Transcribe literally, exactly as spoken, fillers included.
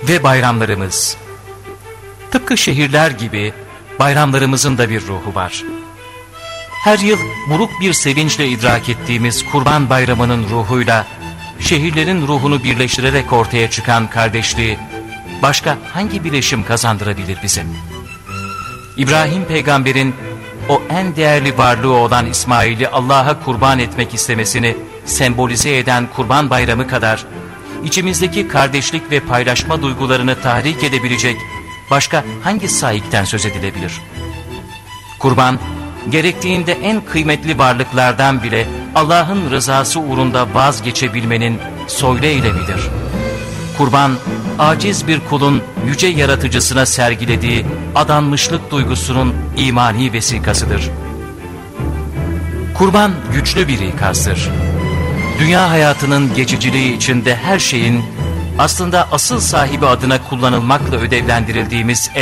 ve bayramlarımız. Tıpkı şehirler gibi bayramlarımızın da bir ruhu var. Her yıl buruk bir sevinçle idrak ettiğimiz Kurban Bayramı'nın ruhuyla şehirlerin ruhunu birleştirerek ortaya çıkan kardeşliği başka hangi bileşim kazandırabilir bize? İbrahim peygamberin o en değerli varlığı olan İsmail'i Allah'a kurban etmek istemesini sembolize eden Kurban Bayramı kadar içimizdeki kardeşlik ve paylaşma duygularını tahrik edebilecek başka hangi sahipten söz edilebilir? Kurban, gerektiğinde en kıymetli varlıklardan bile Allah'ın rızası uğrunda vazgeçebilmenin soylu eylemidir. Kurban, aciz bir kulun yüce yaratıcısına sergilediği adanmışlık duygusunun imani vesikasıdır. Kurban güçlü bir ikazdır. Dünya hayatının geçiciliği içinde her şeyin aslında asıl sahibi adına kullanılmakla ödevlendirildiğimiz